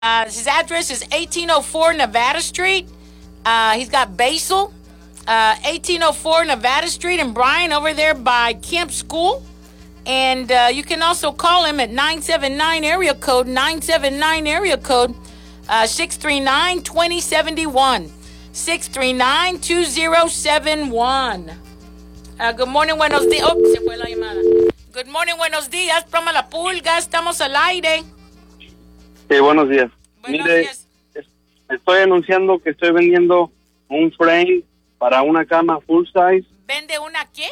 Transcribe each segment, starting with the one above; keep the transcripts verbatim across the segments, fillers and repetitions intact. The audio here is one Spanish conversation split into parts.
Uh, his address is eighteen oh four Nevada Street. Uh, he's got Basil. Uh, eighteen oh four Nevada Street in Bryan, over there by Camp School. And uh, you can also call him at nine seven nine area code, nine seven nine area code, uh, six three nine, two oh seven one. six three nine, two oh seven one. Uh, good morning, buenos días. Oh, se fue la llamada. Good morning, buenos días. Proma la pulga, estamos al aire. Sí, buenos días. Buenos Mire, días. estoy anunciando que estoy vendiendo un frame para una cama full size. ¿Vende una qué?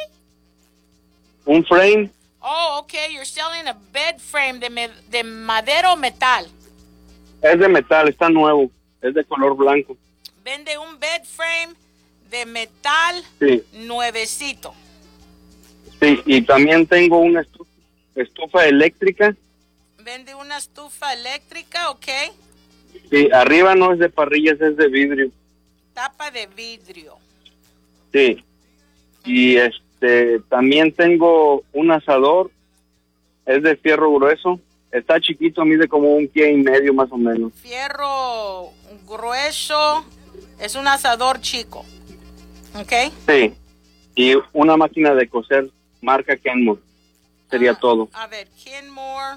Un frame. Oh, okay. You're selling a bed frame de, me, de madera o metal. Es de metal, está nuevo. Es de color blanco. Vende un bed frame de metal Sí. nuevecito. Sí, y también tengo una estufa, estufa eléctrica. Vende una estufa eléctrica, ok. Sí, arriba no es de parrillas, es de vidrio. Tapa de vidrio. Sí. Y este, también tengo un asador. Es de fierro grueso. Está chiquito, mide como un pie y medio más o menos. Fierro grueso. Es un asador chico. ¿Ok? Sí. Y una máquina de coser marca Kenmore. Sería Ah, todo. A ver, Kenmore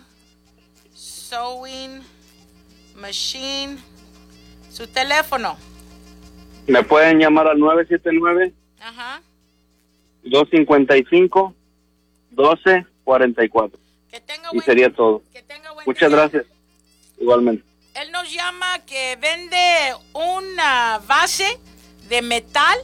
Sewing Machine. Su teléfono. Me pueden llamar al nueve siete nueve, Ajá. dos cinco cinco, uno dos cuatro cuatro. Que tenga Y buen, sería todo. que tenga buen Muchas día. gracias. Igualmente. Él nos llama que vende una base de metal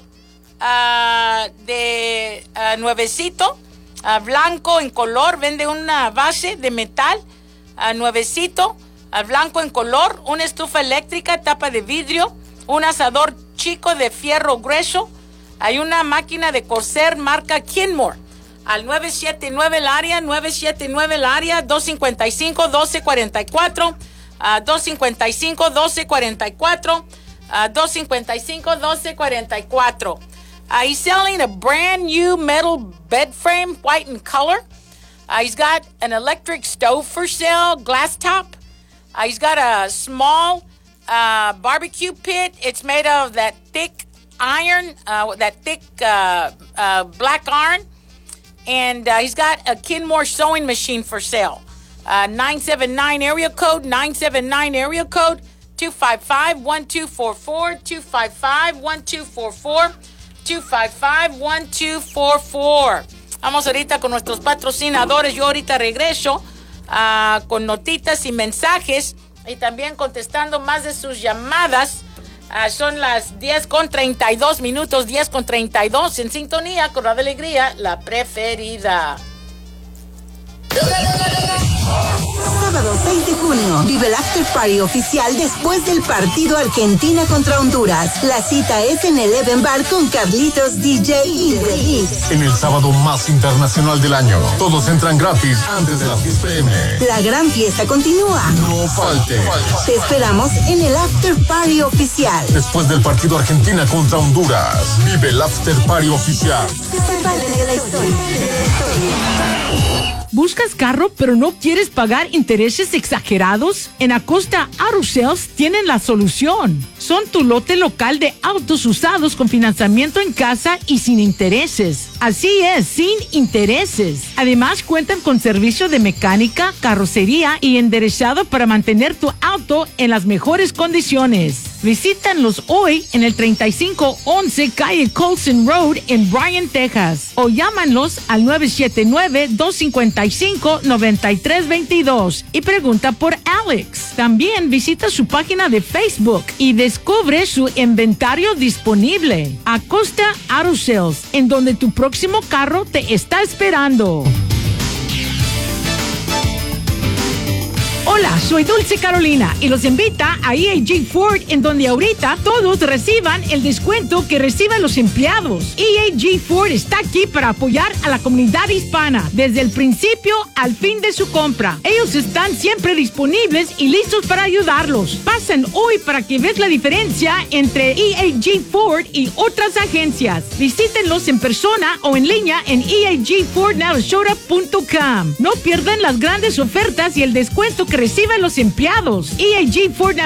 uh, de uh, nuevecito, uh, blanco en color. Vende una base de metal uh, nuevecito, uh, blanco en color, una estufa eléctrica, tapa de vidrio, un asador chico de fierro grueso. Hay una máquina de coser marca Kenmore. Al nueve siete nueve el área, nueve siete nueve el área, dos cinco cinco, uno dos cuatro cuatro, uh, dos cinco cinco, uno dos cuatro cuatro, uh, dos cinco cinco, uno dos cuatro cuatro. Uh, he's selling a brand new metal bed frame, white in color. Uh, he's got an electric stove for sale, glass top. Uh, he's got a small uh, barbecue pit. It's made of that thick iron, uh, that thick uh, uh, black iron. And uh, he's got a Kenmore sewing machine for sale. Uh, nine seven nine area code, nine seven nine area code, two five five, one two four four, two five five, one two four four, two five five, one two four four. Vamos ahorita con nuestros patrocinadores. Yo ahorita regreso uh, con notitas y mensajes y también contestando más de sus llamadas. Uh, son las diez con treinta y dos minutos, diez con treinta y dos, en sintonía con Radio Alegría, la preferida. Sábado seis de junio, vive el after party oficial después del partido Argentina contra Honduras. La cita es en el Even Bar con Carlitos, D J y The Hits. En el sábado más internacional del año, todos entran gratis antes de las diez p m La gran fiesta continúa. No falte. Te esperamos en el after party oficial. Después del partido Argentina contra Honduras, vive el after party oficial. Sé parte de la historia. ¿Buscas carro pero no quieres pagar intereses exagerados? En Acosta Auto Sales tienen la solución. Son tu lote local de autos usados con financiamiento en casa y sin intereses. Así es, sin intereses. Además, cuentan con servicio de mecánica, carrocería y enderezado para mantener tu auto en las mejores condiciones. Visítanlos hoy en el treinta y cinco once Calle Colson Road en Bryan, Texas. O llámanlos al nueve siete nueve, dos cinco cinco, nueve tres dos dos y pregunta por Alex. También visita su página de Facebook y descubre su inventario disponible. Acosta Auto Sales, en donde tu próximo carro te está esperando. Hola, soy Dulce Carolina y los invita a E A G Ford, en donde ahorita todos reciban el descuento que reciben los empleados. E A G Ford está aquí para apoyar a la comunidad hispana desde el principio al fin de su compra. Ellos están siempre disponibles y listos para ayudarlos. Pasen hoy para que veas la diferencia entre E A G Ford y otras agencias. Visítenlos en persona o en línea en e a g ford navasota punto com. No pierdan las grandes ofertas y el descuento que reciben reciben los empleados. E A G Ford